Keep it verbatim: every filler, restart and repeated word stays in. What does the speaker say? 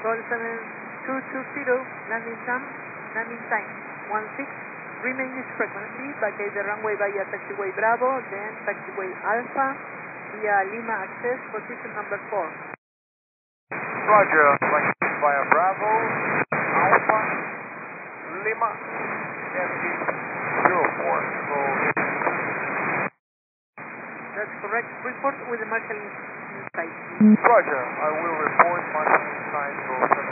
Gol seven two two zero, landing time, landing time one six, remain this frequency, vacate the runway via taxiway Bravo, then taxiway Alpha, via Lima access, position number four. Roger, vacate via Bravo, Alpha, Lima, Yankee zero four, so... That's correct, report with the marshalling inside. Roger, I will report marshalling inside, so